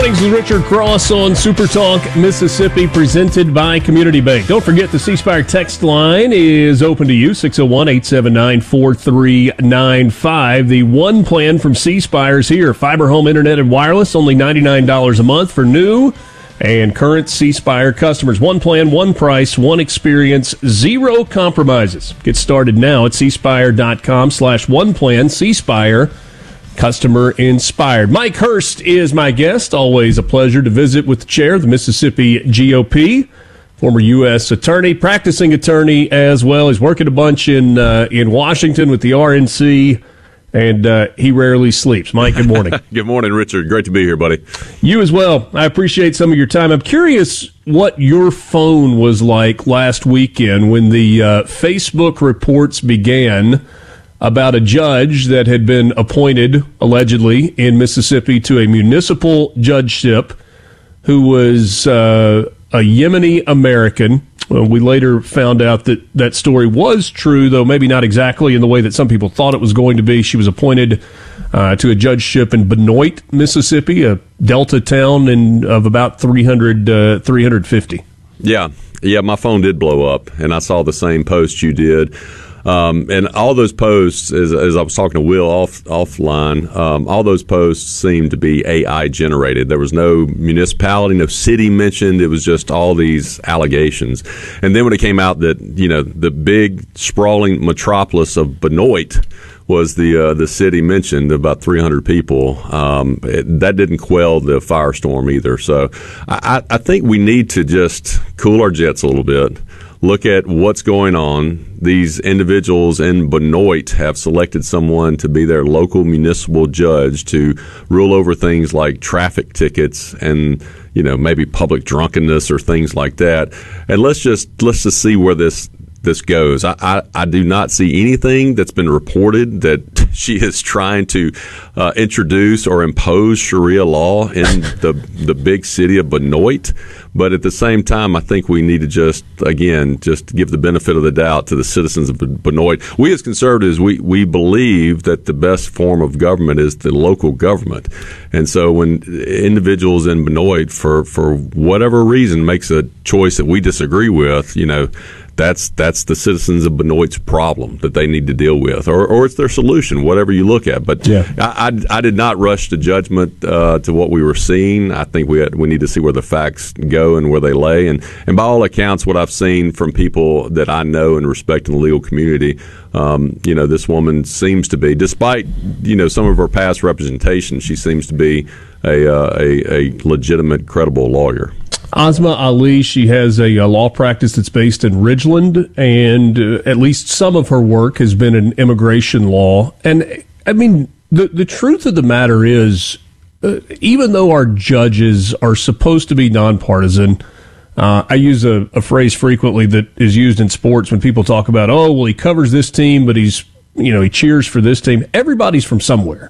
Mornings with Richard Cross on Super Talk Mississippi, presented by Community Bank. Don't forget the C Spire text line is open to you, 601-879-4395. The one plan from C Spire is here. Fiber home internet and wireless, only $99 a month for new and current C Spire customers. One plan, one price, one experience, zero compromises. Get started now at cspire.com/one plan. C Spire, customer inspired. Mike Hurst is my guest. Always a pleasure to visit with the chair of the Mississippi GOP, former U.S. attorney, practicing attorney as well. He's working a bunch in Washington with the RNC, and he rarely sleeps. Mike, good morning. Good morning, Richard. Great to be here, buddy. You as well. I appreciate some of your time. I'm curious what your phone was like last weekend when the Facebook reports began about a judge that had been appointed, allegedly, in Mississippi to a municipal judgeship who was a Yemeni American. Well, we later found out that that story was true, though maybe not exactly in the way that some people thought it was going to be. She was appointed to a judgeship in Benoit, Mississippi, a delta town of about 350. Yeah, my phone did blow up, and I saw the same post you did. And all those posts, as I was talking to Will offline, all those posts seemed to be AI generated. There was no municipality, no city mentioned. It was just all these allegations. And then when it came out that, the big sprawling metropolis of Benoit was the city mentioned, about 300 people, that didn't quell the firestorm either. So I think we need to just cool our jets a little bit. Look at what's going on. These individuals in Benoit have selected someone to be their local municipal judge to rule over things like traffic tickets and, maybe public drunkenness or things like that. And let's just see where this goes. I do not see anything that's been reported that she is trying to introduce or impose Sharia law in the big city of Benoit. But at the same time, I think we need to just give the benefit of the doubt to the citizens of Benoit. We as conservatives, we believe that the best form of government is the local government. And so when individuals in Benoit, for whatever reason, makes a choice that we disagree with, that's the citizens of Benoit's problem that they need to deal with, or it's their solution, whatever you look at. But yeah. I did not rush to judgment to what we were seeing. I think we need to see where the facts go and where they lay. And by all accounts, what I've seen from people that I know and respect in the legal community, this woman seems to be, despite some of her past representation, she seems to be a legitimate, credible lawyer. Asma Ali, she has a law practice that's based in Ridgeland, and at least some of her work has been in immigration law. And, I mean, the truth of the matter is, even though our judges are supposed to be nonpartisan, I use a phrase frequently that is used in sports when people talk about, he covers this team, but he cheers for this team. Everybody's from somewhere.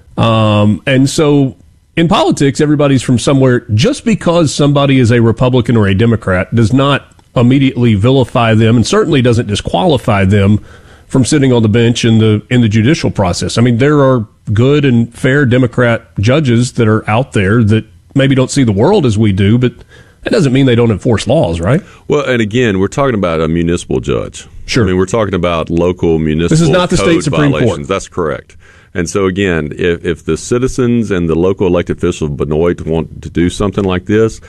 And so in politics, everybody's from somewhere. Just because somebody is a Republican or a Democrat does not immediately vilify them, and certainly doesn't disqualify them from sitting on the bench in the judicial process. I mean, there are good and fair Democrat judges that are out there that maybe don't see the world as we do, but that doesn't mean they don't enforce laws, right? Well, and again, we're talking about a municipal judge. Sure. I mean, we're talking about local municipal This is not the state Supreme Court. That's correct. And so, again, if the citizens and the local elected officials of Benoit want to do something like this,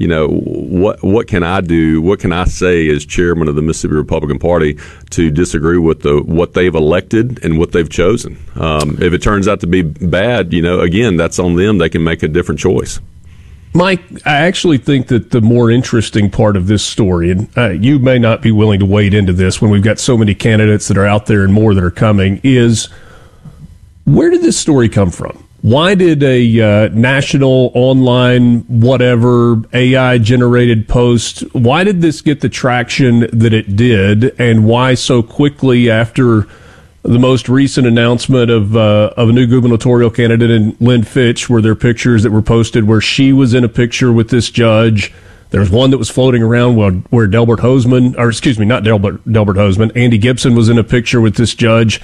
what can I do? What can I say as chairman of the Mississippi Republican Party to disagree with what they've elected and what they've chosen? If it turns out to be bad, again, that's on them. They can make a different choice. Mike, I actually think that the more interesting part of this story, and you may not be willing to wade into this when we've got so many candidates that are out there and more that are coming, is where did this story come from? Why did a national online whatever AI-generated post, why did this get the traction that it did, and why so quickly after the most recent announcement of a new gubernatorial candidate in Lynn Fitch, were there pictures that were posted where she was in a picture with this judge? There's one that was floating around where Delbert Hosemann, or excuse me, not Delbert Hosemann, Andy Gibson was in a picture with this judge.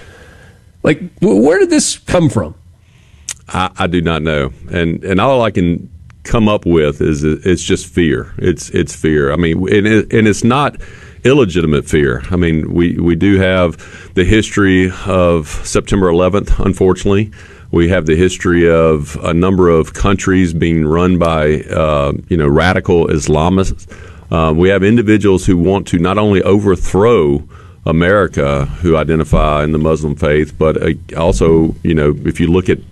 Like, where did this come from? I do not know. And all I can come up with is it's just fear. It's fear. I mean, and it's not illegitimate fear. I mean, we do have the history of September 11th, unfortunately. We have the history of a number of countries being run by, radical Islamists. We have individuals who want to not only overthrow America, who identify in the Muslim faith, but also, if you look at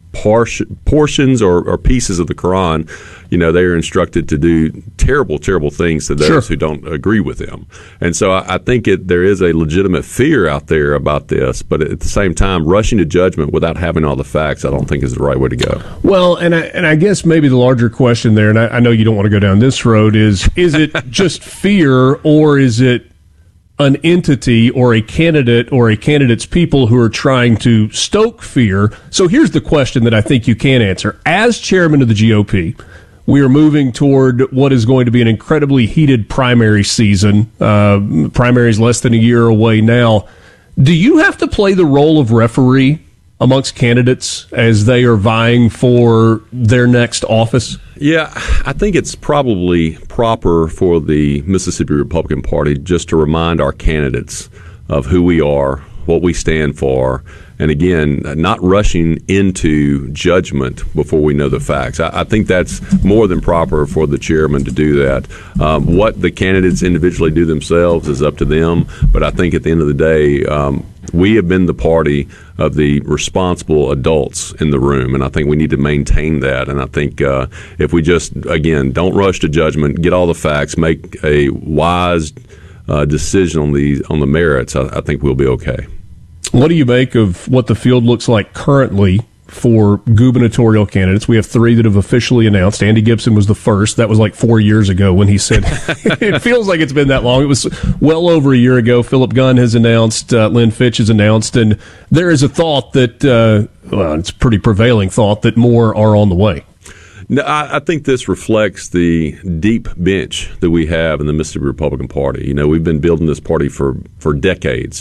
portions or pieces of the Quran, they are instructed to do terrible, terrible things to those who don't agree with them. And so I think there is a legitimate fear out there about this, but at the same time, rushing to judgment without having all the facts, I don't think is the right way to go. Well, and I guess maybe the larger question there, and I know you don't want to go down this road, is it just fear, or is it an entity or a candidate or a candidate's people who are trying to stoke fear? So here's the question that I think you can answer. As chairman of the GOP, we are moving toward what is going to be an incredibly heated primary season. Primaries less than a year away now. Do you have to play the role of referee amongst candidates as they are vying for their next office? Yeah, I think it's probably proper for the Mississippi Republican Party just to remind our candidates of who we are, what we stand for, and again, not rushing into judgment before we know the facts. I think that's more than proper for the chairman to do that. What the candidates individually do themselves is up to them, but I think at the end of the day, we have been the party of the responsible adults in the room, and I think we need to maintain that. And I think if we just, again, don't rush to judgment, get all the facts, make a wise decision on the merits, I think we'll be okay. What do you make of what the field looks like currently for gubernatorial candidates? We have 3 that have officially announced. Andy Gibson was the first. That was like 4 years ago when he said, it feels like it's been that long. It was well over a year ago. Philip Gunn has announced, Lynn Fitch has announced, and there is a thought that, it's a pretty prevailing thought that more are on the way. No, I think this reflects the deep bench that we have in the Mississippi Republican Party. We've been building this party for decades.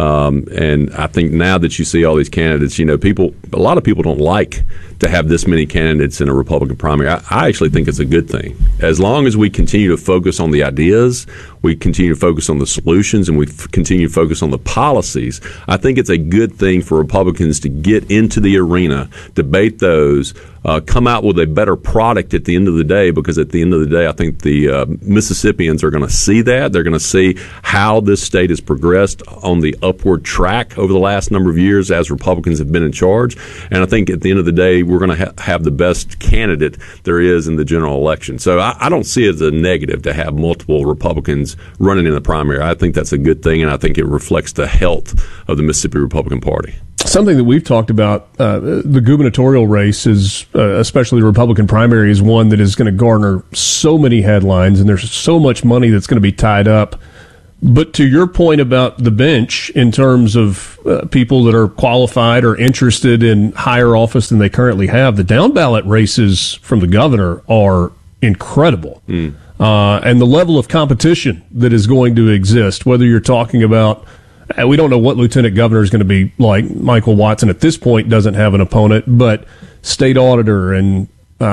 And I think now that you see all these candidates, a lot of people don't like to have this many candidates in a Republican primary. I actually think it's a good thing. As long as we continue to focus on the ideas, we continue to focus on the solutions, and we continue to focus on the policies, I think it's a good thing for Republicans to get into the arena, debate those, come out with a better product at the end of the day, because at the end of the day, I think the Mississippians are going to see that. They're going to see how this state has progressed on the upward track over the last number of years as Republicans have been in charge. And I think at the end of the day, we're going to have the best candidate there is in the general election. So I don't see it as a negative to have multiple Republicans running in the primary. I think that's a good thing, and I think it reflects the health of the Mississippi Republican Party. Something that we've talked about, the gubernatorial race is, especially the Republican primary, is one that is going to garner so many headlines, and there's so much money that's going to be tied up. But to your point about the bench, in terms of people that are qualified or interested in higher office than they currently have, the down ballot races from the governor are incredible. And the level of competition that is going to exist, whether you're talking about, we don't know what lieutenant governor is going to be like. Michael Watson at this point doesn't have an opponent, but state auditor and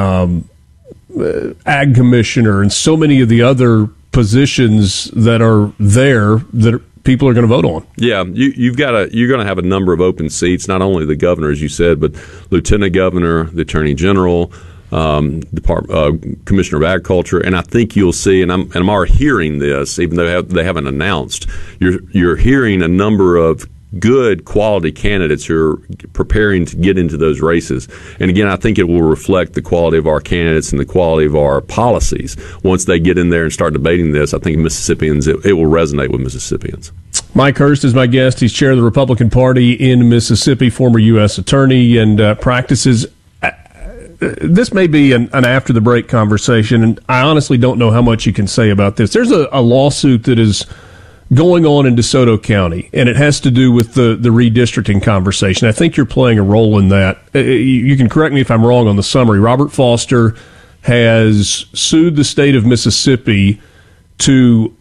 ag commissioner and so many of the other positions that are there that people are going to vote on. Yeah, you're going to have a number of open seats, not only the governor, as you said, but lieutenant governor, the attorney general, Commissioner of Agriculture, and I think you'll see, and I'm already hearing this, even though they haven't announced. You're hearing a number of good quality candidates who are preparing to get into those races. And again, I think it will reflect the quality of our candidates and the quality of our policies. Once they get in there and start debating this, I think Mississippians, it will resonate with Mississippians. Mike Hurst is my guest. He's chair of the Republican Party in Mississippi, former U.S. attorney, and practices. This may be an after the break conversation, and I honestly don't know how much you can say about this. There's a lawsuit that is going on in DeSoto County, and it has to do with the redistricting conversation. I think you're playing a role in that. You can correct me if I'm wrong on the summary. Robert Foster has sued the state of Mississippi to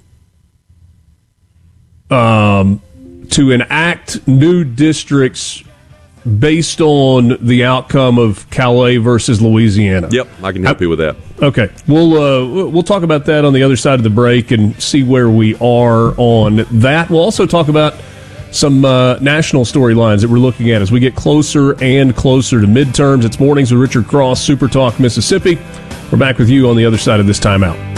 enact new districts based on the outcome of Calais versus Louisiana. Yep, I can help you with that. Okay, we'll talk about that on the other side of the break and see where we are on that. We'll also talk about some national storylines that we're looking at as we get closer and closer to midterms. It's Mornings with Richard Cross, Super Talk Mississippi. We're back with you on the other side of this timeout.